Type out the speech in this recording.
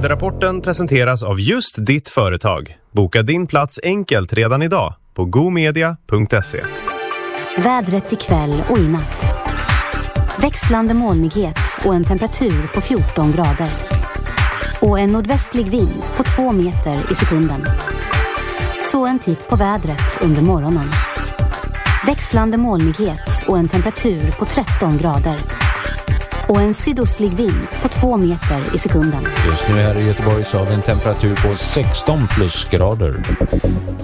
Väderrapporten presenteras av just ditt företag. Boka din plats enkelt redan idag på gomedia.se. Vädret ikväll och i natt. Växlande molnighet och en temperatur på 14 grader. Och en nordvästlig vind på 2 meter i sekunden. Så en titt på vädret under morgonen. Växlande molnighet och en temperatur på 13 grader. Och en sydostlig vind på 2 meter i sekunden. Just nu här i Göteborg så har vi en temperatur på 16 plusgrader.